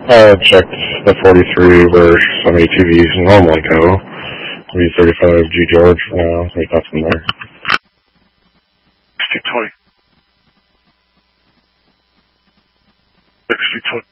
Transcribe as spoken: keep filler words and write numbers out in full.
Uh, checked the forty-three where some A T Vs normally go. V thirty-five G George for now. We got from there. sixty twenty. sixty twenty.